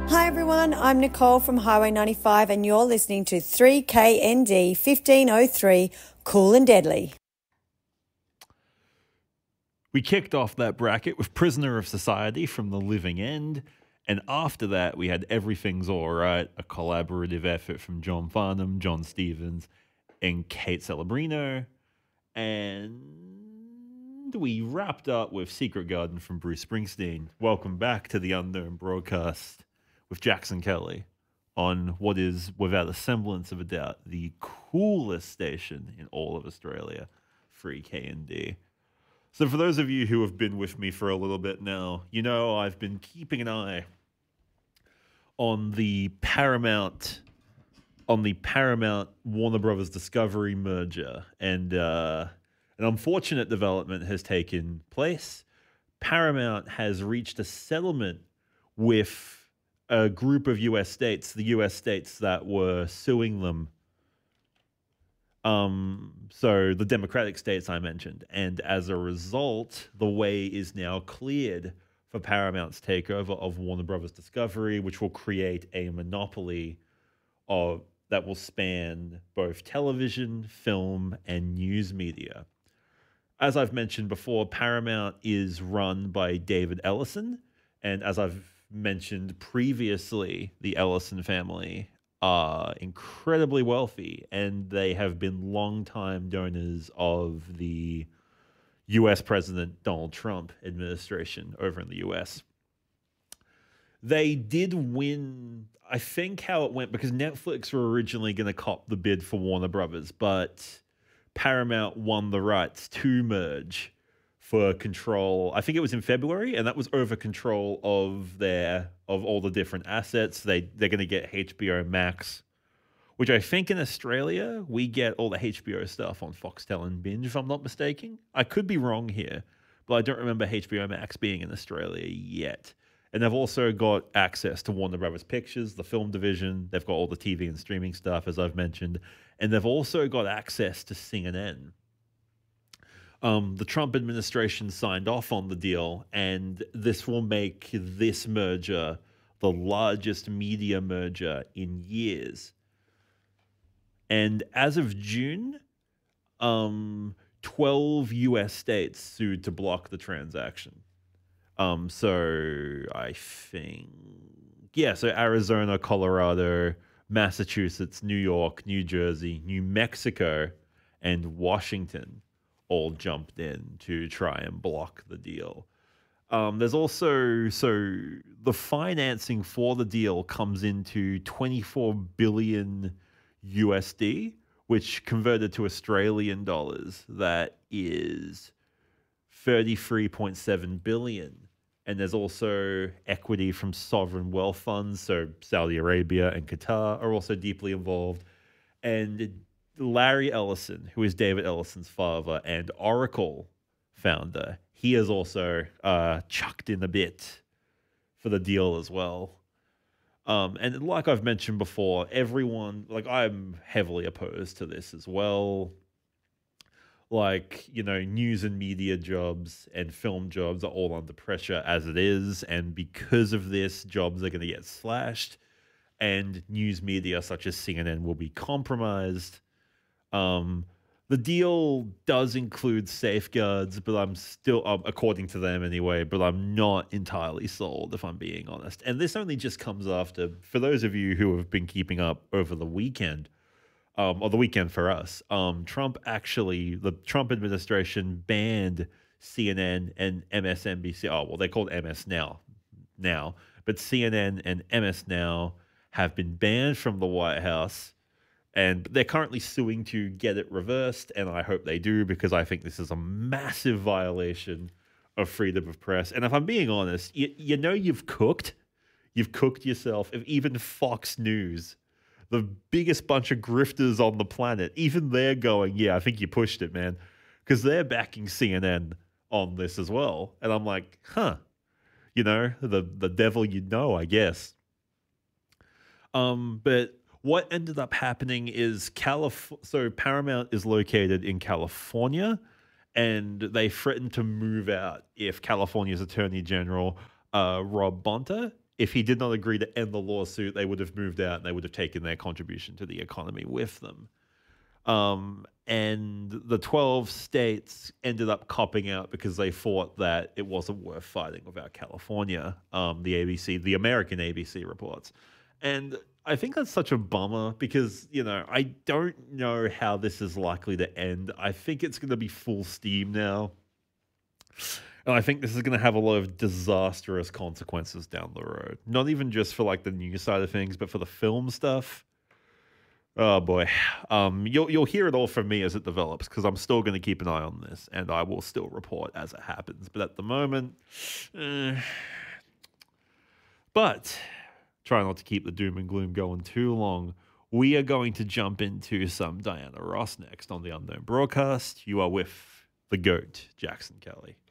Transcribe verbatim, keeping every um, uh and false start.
Hi everyone, I'm Nicole from Highway ninety-five and you're listening to three K N D fifteen oh three Cool and Deadly. We kicked off that bracket with Prisoner of Society from The Living End, and after that we had Everything's Alright, a collaborative effort from John Farnham, John Stevens, and Kate Celebrino, and we wrapped up with Secret Garden from Bruce Springsteen. Welcome back to the Unknown Broadcast with Jackson Kelly on what is, without a semblance of a doubt, the coolest station in all of Australia, three K N D. So for those of you who have been with me for a little bit now, you know I've been keeping an eye on the Paramount, on the Paramount Warner Brothers Discovery merger, and uh, an unfortunate development has taken place. Paramount has reached a settlement with a group of U S states, the U S states that were suing them. Um, so the Democratic states I mentioned, and as a result, the way is now cleared for Paramount's takeover of Warner Brothers Discovery, which will create a monopoly of that will span both television, film, and news media. As I've mentioned before, Paramount is run by David Ellison, and as I've mentioned previously, the Ellison family are incredibly wealthy, and they have been longtime donors of the U S President Donald Trump administration over in the U S. They did win, I think how it went, because Netflix were originally going to cop the bid for Warner Brothers, but Paramount won the rights to merge for control. I think it was in February, and that was over control of their of all the different assets. They they're going to get H B O Max, which I think in Australia we get all the H B O stuff on Foxtel and Binge, if I'm not mistaken. I could be wrong here, but I don't remember H B O Max being in Australia yet. And they've also got access to Warner Brothers Pictures, the film division. They've got all the T V and streaming stuff, as I've mentioned, and they've also got access to C N N. Um, the Trump administration signed off on the deal, and this will make this merger the largest media merger in years. And as of June, um, twelve U S states sued to block the transaction. Um, so I think, yeah, so Arizona, Colorado, Massachusetts, New York, New Jersey, New Mexico, and Washington all jumped in to try and block the deal. Um, there's also, so the financing for the deal comes into twenty-four billion U S D, which converted to Australian dollars, that is thirty-three point seven billion. And there's also equity from sovereign wealth funds, so Saudi Arabia and Qatar are also deeply involved. And Larry Ellison, who is David Ellison's father and Oracle founder, he has also uh, chucked in a bit for the deal as well. Um, and like I've mentioned before, everyone, like I'm heavily opposed to this as well. Like, you know, news and media jobs and film jobs are all under pressure as it is. And because of this, jobs are going to get slashed and news media such as C N N will be compromised. Um, the deal does include safeguards, but I'm still, um, according to them anyway, but I'm not entirely sold, if I'm being honest. And this only just comes after, for those of you who have been keeping up over the weekend, um, or the weekend for us, um, Trump actually, the Trump administration banned C N N and M S N B C. Oh, well, they're called M S Now now, but C N N and M S Now have been banned from the White House. And they're currently suing to get it reversed, and I hope they do, because I think this is a massive violation of freedom of press. And if I'm being honest, you, you know you've cooked. You've cooked yourself. If even Fox News, the biggest bunch of grifters on the planet, even they're going, yeah, I think you pushed it, man. Because they're backing C N N on this as well. And I'm like, huh. You know, the, the devil you know, I guess. Um, but... What ended up happening is Calif- so Paramount is located in California, and they threatened to move out if California's Attorney General uh, Rob Bonta if he did not agree to end the lawsuit, they would have moved out and they would have taken their contribution to the economy with them. Um, and the twelve states ended up copping out because they thought that it wasn't worth fighting without California, um, the A B C, the American A B C reports. And I think that's such a bummer because, you know, I don't know how this is likely to end. I think it's going to be full steam now. And I think this is going to have a lot of disastrous consequences down the road. Not even just for like the news side of things, but for the film stuff. Oh boy, um, you'll you'll hear it all from me as it develops because I'm still going to keep an eye on this and I will still report as it happens. But at the moment, eh. but try not to keep the doom and gloom going too long. We are going to jump into some Diana Ross next on the Unknown Broadcast. You are with the GOAT, Jackson Kelly.